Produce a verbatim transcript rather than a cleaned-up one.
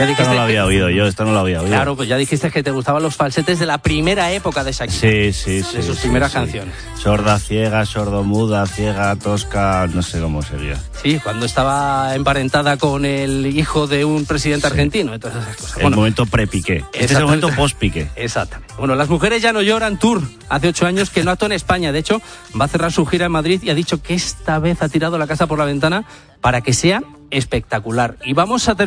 Ya Esta no lo había que, oído yo, esta no lo había oído. Claro, pues ya dijiste que te gustaban los falsetes de la primera época de Shakira. Sí, sí, sí. De sus sí, primeras sí. canciones. Sorda, ciega, sordomuda, ciega, tosca, no sé cómo sería. Sí, cuando estaba emparentada con el hijo de un presidente Sí. argentino. Entonces, esas cosas. El Bueno, momento pre-Piqué. Este es el momento post-Piqué. Exactamente. Bueno, Las Mujeres Ya No Lloran Tour. Hace ocho años que no actuó en España. De hecho, va a cerrar su gira en Madrid y ha dicho que esta vez ha tirado la casa por la ventana para que sea espectacular. Y vamos a